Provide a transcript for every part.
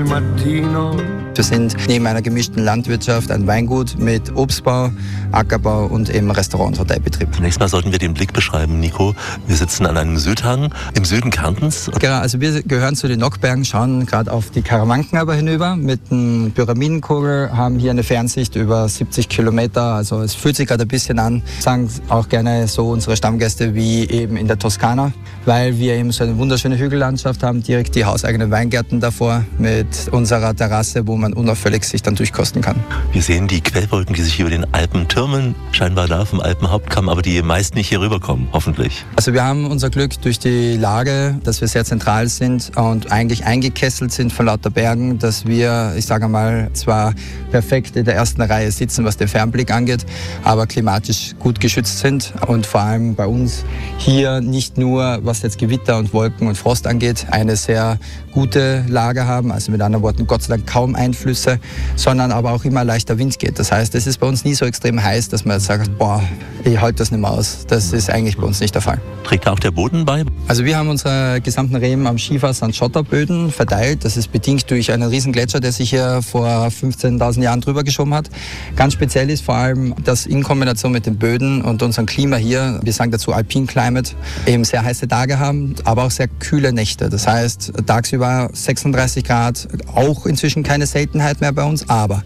Wir sind neben einer gemischten Landwirtschaft ein Weingut mit Obstbau, Ackerbau und eben Restaurant- und Hotelbetrieb. Zunächst mal sollten wir den Blick beschreiben, Nico. Wir sitzen an einem Südhang im Süden Kärntens. Genau, also wir gehören zu den Nockbergen, schauen gerade auf die Karawanken aber hinüber. Mit einem Pyramidenkugel haben hier eine Fernsicht über 70 Kilometer. Also es fühlt sich gerade ein bisschen an, sagen auch gerne so unsere Stammgäste wie eben in der Toskana, weil wir eben so eine wunderschöne Hügellandschaft haben, direkt die hauseigenen Weingärten davor mit unserer Terrasse, wo man unauffällig sich dann durchkosten kann. Wir sehen die Quellwolken, die sich über den Alpen türmen, scheinbar da vom Alpenhauptkamm, aber die meist nicht hier rüberkommen, hoffentlich. Also wir haben unser Glück durch die Lage, dass wir sehr zentral sind und eigentlich eingekesselt sind von lauter Bergen, dass wir, ich sage mal, zwar perfekt in der ersten Reihe sitzen, was den Fernblick angeht, aber klimatisch gut geschützt sind und vor allem bei uns hier nicht nur, was jetzt Gewitter und Wolken und Frost angeht, eine sehr gute Lage haben, also mit anderen Worten Gott sei Dank kaum Einflüsse, sondern aber auch immer leichter Wind geht. Das heißt, es ist bei uns nie so extrem heiß, dass man jetzt sagt, boah, ich halte das nicht mehr aus. Das ist eigentlich bei uns nicht der Fall. Trägt da auch der Boden bei? Also wir haben unsere gesamten Reben am Schiefer an Schotterböden verteilt. Das ist bedingt durch einen riesen Gletscher, der sich hier vor 15.000 Jahren drüber geschoben hat. Ganz speziell ist vor allem, dass in Kombination mit den Böden und unserem Klima hier, wir sagen dazu Alpine Climate, eben sehr heiße Tage haben, aber auch sehr kühle Nächte. Das heißt, tagsüber 36 Grad, auch inzwischen keine Seltenheit mehr bei uns, aber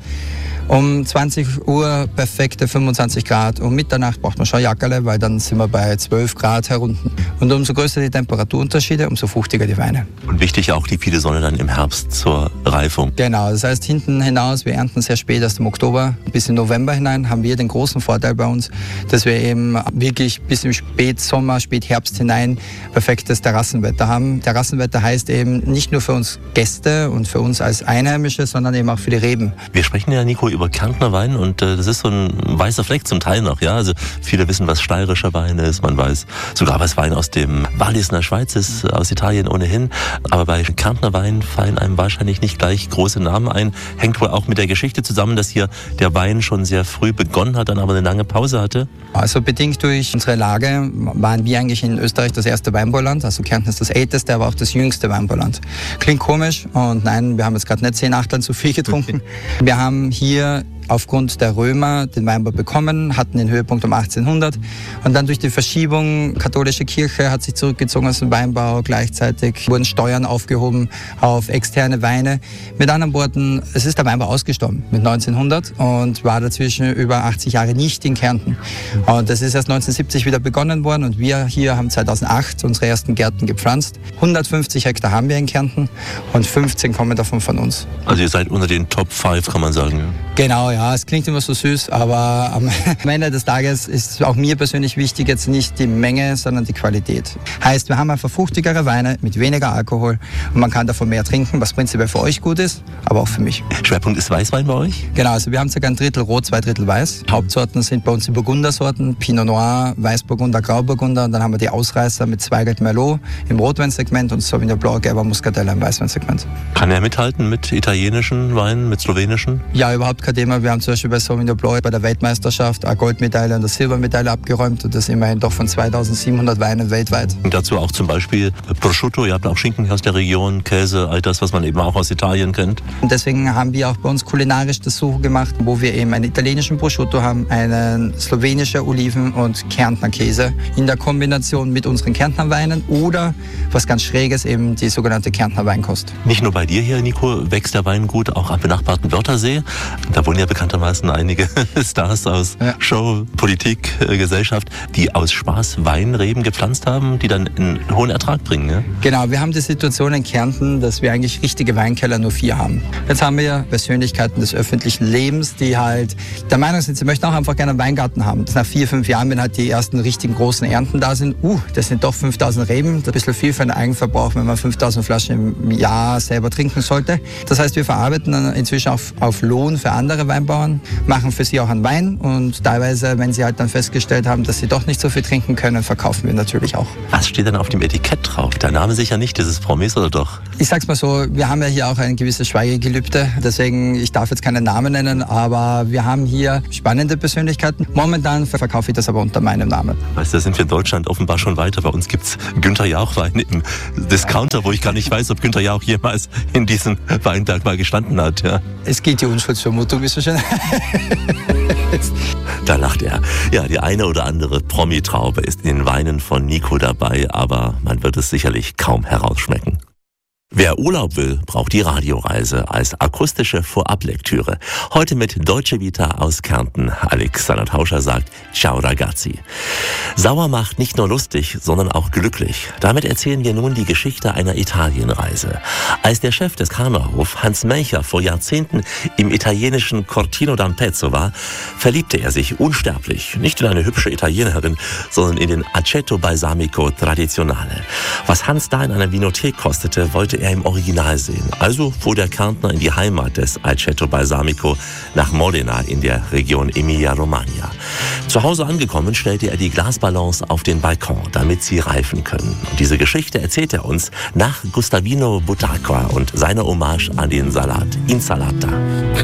um 20 Uhr perfekte 25 Grad. Um Mitternacht braucht man schon Jackerle, weil dann sind wir bei 12 Grad herunten. Und umso größer die Temperaturunterschiede, umso fruchtiger die Weine. Und wichtig auch die viele Sonne dann im Herbst zur Reifung. Genau, das heißt hinten hinaus, wir ernten sehr spät, erst im Oktober bis im November hinein, haben wir den großen Vorteil bei uns, dass wir eben wirklich bis im Spätsommer, Spätherbst hinein perfektes Terrassenwetter haben. Terrassenwetter heißt eben nicht nur für uns Gäste und für uns als Einheimische, sondern eben auch für die Reben. Wir sprechen ja, Nico, über Kärntner Wein und das ist so ein weißer Fleck zum Teil noch. Ja? Also viele wissen, was steirischer Wein ist, man weiß sogar, was Wein aus dem Wallis in der Schweiz ist, aus Italien ohnehin. Aber bei Kärntner Wein fallen einem wahrscheinlich nicht gleich große Namen ein. Hängt wohl auch mit der Geschichte zusammen, dass hier der Wein schon sehr früh begonnen hat, dann aber eine lange Pause hatte. Also bedingt durch unsere Lage waren wir eigentlich in Österreich das erste Weinbauland. Also Kärnten ist das älteste, aber auch das jüngste Weinbauland. Klingt komisch und nein, wir haben jetzt gerade nicht 10 Achteln zu viel getrunken. Wir haben hier aufgrund der Römer den Weinbau bekommen, hatten den Höhepunkt um 1800 und dann durch die Verschiebung, katholische Kirche hat sich zurückgezogen aus dem Weinbau, gleichzeitig wurden Steuern aufgehoben auf externe Weine. Mit anderen Worten, es ist der Weinbau ausgestorben mit 1900 und war dazwischen über 80 Jahre nicht in Kärnten. Und das ist erst 1970 wieder begonnen worden und wir hier haben 2008 unsere ersten Gärten gepflanzt. 150 Hektar haben wir in Kärnten und 15 kommen davon von uns. Also ihr seid unter den Top 5, kann man sagen. Ja? Genau, ja, es klingt immer so süß, aber am Ende des Tages ist auch mir persönlich wichtig jetzt nicht die Menge, sondern die Qualität. Heißt, wir haben einfach fruchtigere Weine mit weniger Alkohol und man kann davon mehr trinken, was prinzipiell für euch gut ist, aber auch für mich. Schwerpunkt ist Weißwein bei euch? Genau, also wir haben ca. 1/3 Rot, 2/3 Weiß. Hauptsorten sind bei uns die Burgundersorten, Pinot Noir, Weißburgunder, Grauburgunder und dann haben wir die Ausreißer mit Zweigelt Merlot im Rotweinsegment und Sauvignon Blanc, Gelber Muscatella im Weißweinsegment. Kann er mithalten mit italienischen Weinen, mit slowenischen? Ja, überhaupt kein Thema. Wir haben zum Beispiel bei Sauvignon Blanc bei der Weltmeisterschaft eine Goldmedaille und eine Silbermedaille abgeräumt und das immerhin doch von 2700 Weinen weltweit. Und dazu auch zum Beispiel Prosciutto, ihr habt auch Schinken aus der Region, Käse, all das, was man eben auch aus Italien kennt. Und deswegen haben wir auch bei uns kulinarisch das Suche gemacht, wo wir eben einen italienischen Prosciutto haben, einen slowenischen Oliven- und Kärntner Käse in der Kombination mit unseren Kärntner Weinen oder was ganz Schräges, eben die sogenannte Kärntner Weinkost. Nicht nur bei dir hier, Nico, wächst der Weingut auch am benachbarten Wörthersee. Da wohnen ja bekanntermaßen einige Stars aus Show, Politik, Gesellschaft, die aus Spaß Weinreben gepflanzt haben, die dann einen hohen Ertrag bringen. Ja? Genau, wir haben die Situation in Kärnten, dass wir eigentlich richtige Weinkeller nur 4 haben. Jetzt haben wir Persönlichkeiten des öffentlichen Lebens, die halt der Meinung sind, sie möchten auch einfach gerne einen Weingarten haben. Nach 4-5 Jahren, wenn halt die ersten richtigen großen Ernten da sind, das sind doch 5000 Reben, das ist ein bisschen viel für einen Eigenverbrauch, wenn man 5000 Flaschen im Jahr selber trinken sollte. Das heißt, wir verarbeiten dann inzwischen auf Lohn für andere Weinbauern Weinbauern, machen für sie auch einen Wein und teilweise, wenn sie halt dann festgestellt haben, dass sie doch nicht so viel trinken können, verkaufen wir natürlich auch. Was steht denn auf dem Etikett drauf? Der Name sicher nicht, das ist Promis oder doch? Ich sag's mal so, wir haben ja hier auch ein gewisses Schweigegelübde, deswegen, ich darf jetzt keinen Namen nennen, aber wir haben hier spannende Persönlichkeiten. Momentan verkaufe ich das aber unter meinem Namen. Weißt du, da sind wir in Deutschland offenbar schon weiter. Bei uns gibt's Günther Jauch-Wein im Discounter, wo ich gar nicht weiß, ob Günther Jauch jemals in diesem Weinberg mal gestanden hat. Ja. Es geht die Unschuldsvermutung, wie so schön. Da lacht er. Ja, die eine oder andere Promi-Traube ist in den Weinen von Nico dabei, aber man wird es sicherlich kaum herausschmecken. Wer Urlaub will, braucht die Radioreise als akustische Vorablektüre. Heute mit Deutsche Vita aus Kärnten. Alexander Tauscher sagt Ciao ragazzi. Sauer macht nicht nur lustig, sondern auch glücklich. Damit erzählen wir nun die Geschichte einer Italienreise. Als der Chef des Karnerhof, Hans Melcher, vor Jahrzehnten im italienischen Cortino d'Ampezzo war, verliebte er sich unsterblich, nicht in eine hübsche Italienerin, sondern in den Aceto Balsamico Tradizionale. Was Hans da in einer Vinothek kostete, wollte er im Original sehen. Also fuhr der Kärntner in die Heimat des Aceto Balsamico nach Modena in der Region Emilia-Romagna. Zu Hause angekommen, stellte er die Glasballons auf den Balkon, damit sie reifen können. Und diese Geschichte erzählt er uns nach Gustavino Butacqua und seiner Hommage an den Salat, Insalata.